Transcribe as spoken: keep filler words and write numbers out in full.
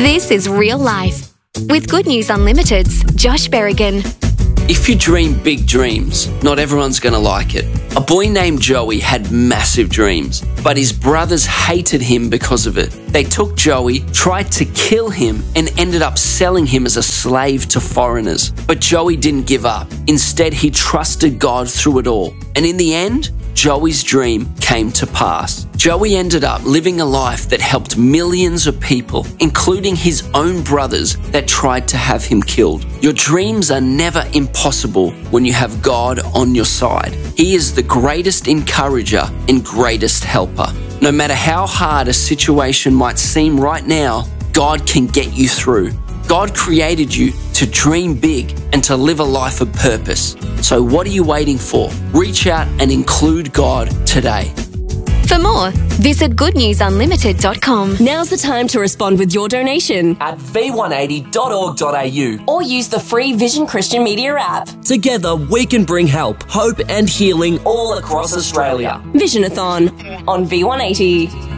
This is Real Life with Good News Unlimited's Josh Berrigan. If you dream big dreams, not everyone's going to like it. A boy named Joey had massive dreams, but his brothers hated him because of it. They took Joey, tried to kill him, and ended up selling him as a slave to foreigners. But Joey didn't give up. Instead, he trusted God through it all. And in the end, Joey's dream came to pass. Joey ended up living a life that helped millions of people, including his own brothers that tried to have him killed. Your dreams are never impossible when you have God on your side. He is the greatest encourager and greatest helper. No matter how hard a situation might seem right now, God can get you through. God created you to dream big and to live a life of purpose. So what are you waiting for? Reach out and include God today. For more, visit good news unlimited dot com. Now's the time to respond with your donation at v one eighty dot org dot a u or use the free Vision Christian Media app. Together, we can bring help, hope and healing all across Australia. Visionathon on V one eighty.